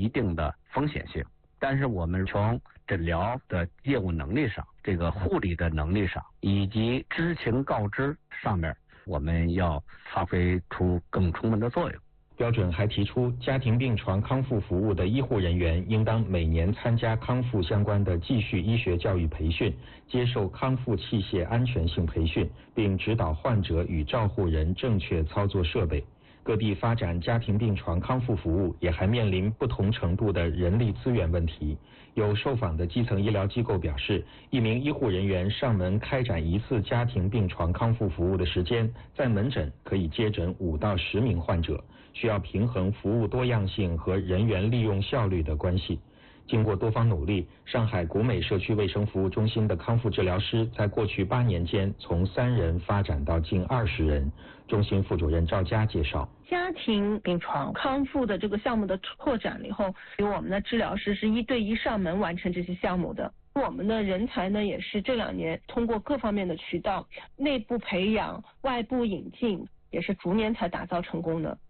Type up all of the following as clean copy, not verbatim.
一定的风险性。但是我们从诊疗的业务能力上，这个护理的能力上，以及知情告知上面，我们要发挥出更充分的作用。 标准还提出，家庭病床康复服务的医护人员应当每年参加康复相关的继续医学教育培训，接受康复器械安全性培训，并指导患者与照护人正确操作设备。各地发展家庭病床康复服务也还面临不同程度的人力资源问题。有受访的基层医疗机构表示，一名医护人员上门开展一次家庭病床康复服务的时间，在门诊可以接诊5到10名患者，需要平衡服务多样性和人员利用效率的关系。经过多方努力，上海国美社区卫生服务中心的康复治疗师在过去8年间从3人发展到近20人。中心副主任赵佳介绍， 家庭病床康复的这个项目的拓展了以后，由我们的治疗师是1对1上门完成这些项目的。我们的人才呢，也是这2年通过各方面的渠道，内部培养、外部引进，也是逐年才打造成功的。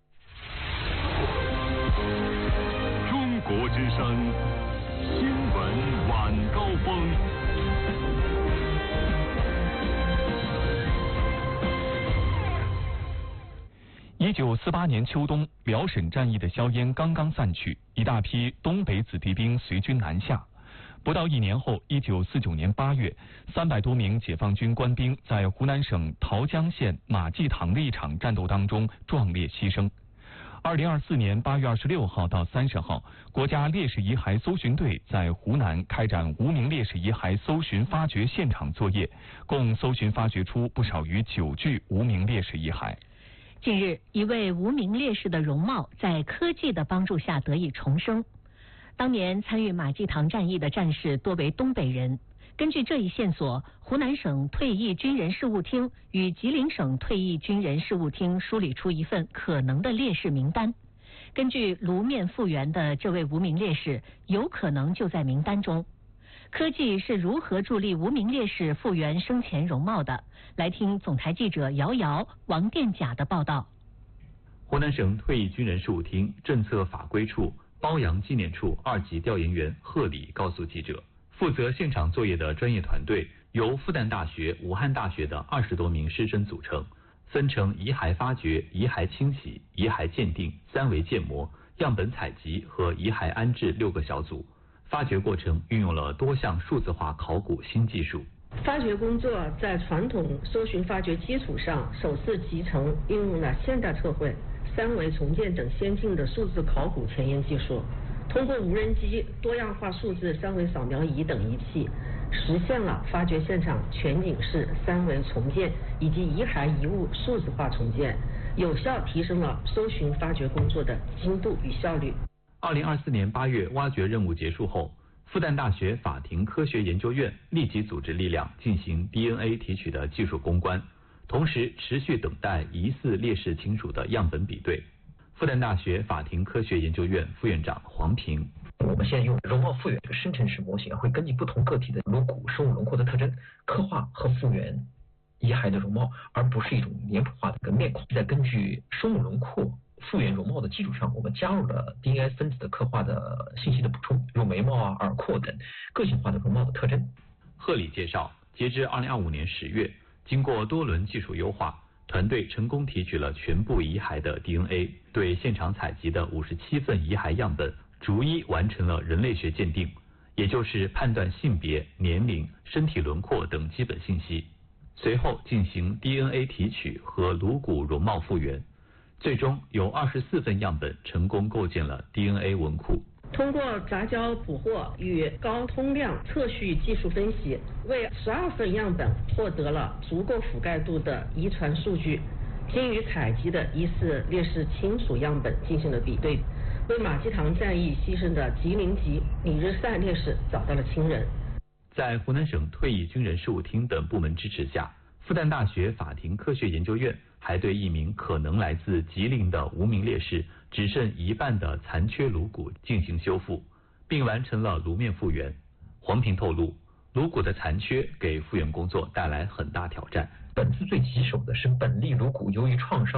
中国之声新闻晚高峰。1948年秋冬，辽沈战役的硝烟刚刚散去，一大批东北子弟兵随军南下。不到1年后，1949年8月，300多名解放军官兵在湖南省桃江县马济塘的一场战斗当中壮烈牺牲。2024年8月26号到30号，国家烈士遗骸搜寻队在湖南开展无名烈士遗骸搜寻发掘现场作业，共搜寻发掘出不少于9具无名烈士遗骸。 近日，一位无名烈士的容貌在科技的帮助下得以重生。当年参与马济塘战役的战士多为东北人。根据这一线索，湖南省退役军人事务厅与吉林省退役军人事务厅梳理出一份可能的烈士名单。根据颅面复原的这位无名烈士，有可能就在名单中。科技是如何助力无名烈士复原生前容貌的？来听总台记者姚瑶、王殿甲的报道。 湖南省退役军人事务厅政策法规处褒扬纪念处2级调研员贺礼告诉记者，负责现场作业的专业团队由复旦大学、武汉大学的20多名师生组成，分成遗骸发掘、遗骸清洗、遗骸鉴定、3维建模、样本采集和遗骸安置6个小组。发掘过程运用了多项数字化考古新技术。 发掘工作在传统搜寻发掘基础上，首次集成应用了现代测绘、3维重建等先进的数字考古前沿技术，通过无人机、多样化数字3维扫描仪等仪器，实现了发掘现场全景式3维重建以及遗骸遗物数字化重建，有效提升了搜寻发掘工作的精度与效率。 2024年8月挖掘任务结束后，复旦大学法庭科学研究院立即组织力量进行 DNA 提取的技术攻关，同时持续等待疑似烈士亲属的样本比对。复旦大学法庭科学研究院副院长黄平， 我们现在用容貌复原这个生成式模型，会根据不同个体的颅骨生物轮廓的特征，刻画和复原遗骸的容貌，而不是一种脸谱化的一个面孔。再根据生物轮廓复原容貌的基础上，我们加入了 DNA 分子的刻画的信息的补充，如眉毛啊、耳廓等个性化的容貌的特征。 贺礼介绍，截至2025年10月，经过多轮技术优化，团队成功提取了全部遗骸的 DNA， 对现场采集的57份遗骸样本逐一完成了人类学鉴定，也就是判断性别、年龄、身体轮廓等基本信息，随后进行 DNA 提取和颅骨容貌复原。最终有24份样本成功构建了 DNA 文库。 通过杂交捕获与高通量测序技术分析，为12份样本获得了足够覆盖度的遗传数据，经与采集的疑似烈士亲属样本进行了比对，为马济塘战役牺牲的吉林籍李日赛烈士找到了亲人。 在湖南省退役军人事务厅等部门支持下，复旦大学法庭科学研究院还对一名可能来自吉林的无名烈士只剩一半的残缺颅骨进行修复，并完成了颅面复原。黄平透露，颅骨的残缺给复原工作带来很大挑战。 本次最棘手的是本例颅骨由于创伤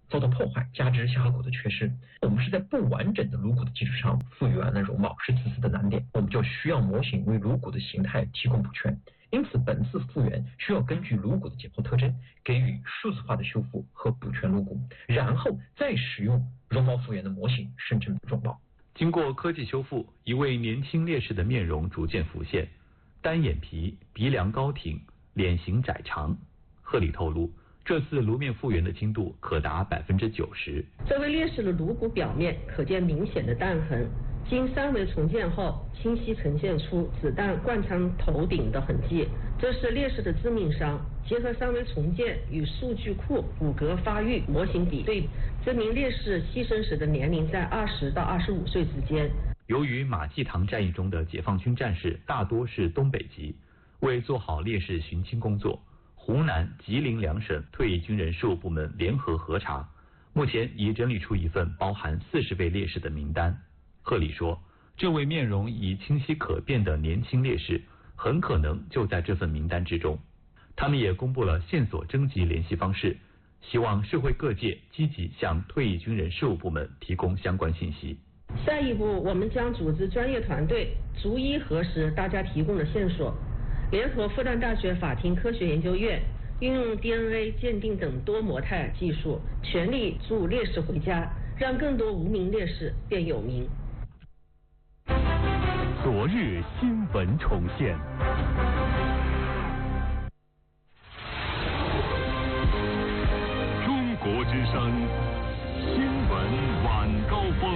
遭到破坏，加之下颌骨的缺失，我们是在不完整的颅骨的基础上复原了容貌，是此次的难点，我们就需要模型为颅骨的形态提供补全。因此，本次复原需要根据颅骨的解剖特征，给予数字化的修复和补全颅骨，然后再使用容貌复原的模型生成容貌。 经过科技修复，一位年轻烈士的面容逐渐浮现，单眼皮、鼻梁高挺，脸型窄长。贺礼透露，这次颅面复原的精度可达90%。 这位烈士的颅骨表面可见明显的弹痕，经3维重建后，清晰呈现出子弹贯穿头顶的痕迹，这是烈士的致命伤。结合3维重建与数据库骨骼发育模型比对，这名烈士牺牲时的年龄在20到25岁之间。 由于马季塘战役中的解放军战士大多是东北籍，为做好烈士寻亲工作，湖南、吉林2省退役军人事务部门联合核查，目前已整理出一份包含40位烈士的名单。贺礼说，这位面容已清晰可辨的年轻烈士很可能就在这份名单之中。他们也公布了线索征集联系方式，希望社会各界积极向退役军人事务部门提供相关信息。 下一步，我们将组织专业团队逐一核实大家提供的线索，联合复旦大学法庭科学研究院，运用 DNA 鉴定等多模态技术，全力助烈士回家，让更多无名烈士变有名。 昨日新闻重现。中国之声新闻晚高峰。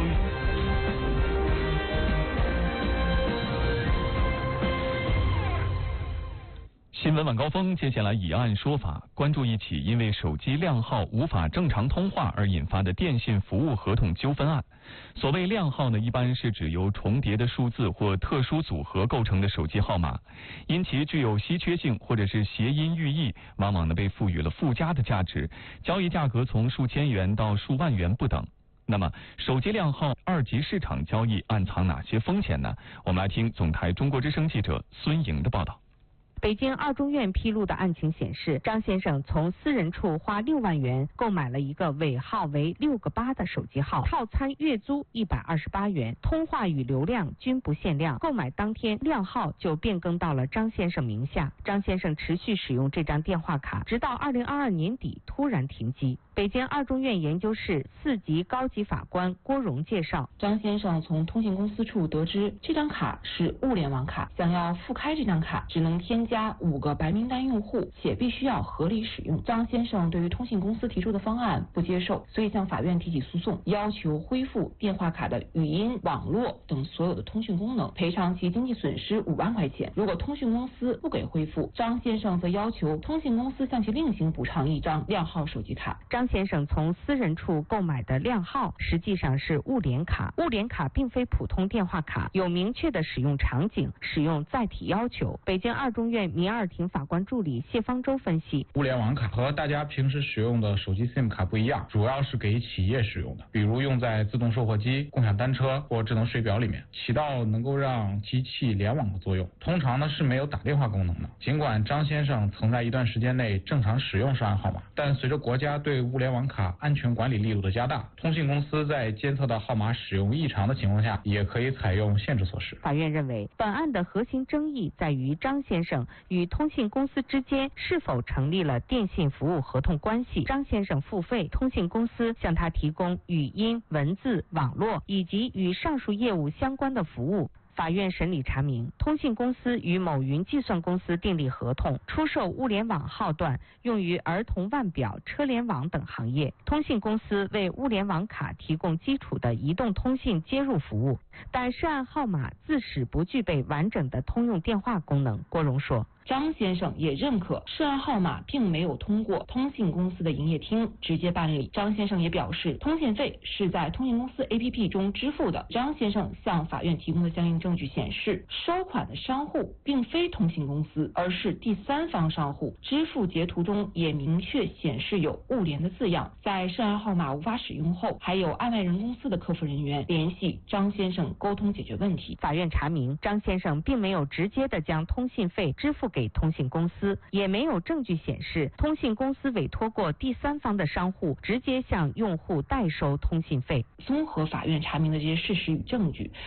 新闻晚高峰，接下来以案说法，关注一起因为手机靓号无法正常通话而引发的电信服务合同纠纷案。所谓靓号呢，一般是指由重叠的数字或特殊组合构成的手机号码，因其具有稀缺性或者是谐音寓意，往往呢被赋予了附加的价值，交易价格从数千元到数万元不等。那么，手机靓号2级市场交易暗藏哪些风险呢？我们来听总台中国之声记者孙莹的报道。 北京二中院披露的案情显示，张先生从私人处花6万元购买了一个尾号为6个8的手机号，套餐月租128元，通话与流量均不限量。购买当天，靓号就变更到了张先生名下。张先生持续使用这张电话卡，直到2022年底突然停机。北京二中院研究室4级高级法官郭荣介绍， 张先生从通信公司处得知这张卡是物联网卡，想要复开这张卡，只能添加5个白名单用户，且必须要合理使用。张先生对于通信公司提出的方案不接受，所以向法院提起诉讼，要求恢复电话卡的语音、网络等所有的通讯功能，赔偿其经济损失5万块钱。如果通讯公司不给恢复，张先生则要求通信公司向其另行补偿1张靓号手机卡。 张先生从私人处购买的靓号实际上是物联卡，物联卡并非普通电话卡，有明确的使用场景、使用载体要求。北京二中院民二庭法官助理谢方舟分析， 物联网卡和大家平时使用的手机 SIM 卡不一样，主要是给企业使用的，比如用在自动售货机、共享单车或智能水表里面，起到能够让机器联网的作用。通常呢是没有打电话功能的。尽管张先生曾在一段时间内正常使用涉案号码，但随着国家对物联网卡安全管理力度的加大，通信公司在监测到号码使用异常的情况下，也可以采用限制措施。 法院认为，本案的核心争议在于张先生与通信公司之间是否成立了电信服务合同关系。张先生付费，通信公司向他提供语音、文字、网络以及与上述业务相关的服务。法院审理查明，通信公司与某云计算公司订立合同，出售物联网号段用于儿童腕表、车联网等行业。通信公司为物联网卡提供基础的移动通信接入服务，但涉案号码自始不具备完整的通用电话功能。郭荣说， 张先生也认可涉案号码并没有通过通信公司的营业厅直接办理。张先生也表示，通信费是在通信公司 APP 中支付的。张先生向法院提供的相应证据显示，收款的商户并非通信公司，而是第三方商户。支付截图中也明确显示有物联的字样。在涉案号码无法使用后，还有案外人公司的客服人员联系张先生沟通解决问题。 法院查明，张先生并没有直接的将通信费支付给给通信公司，也没有证据显示通信公司委托过第三方的商户直接向用户代收通信费。 综合法院查明的这些事实与证据，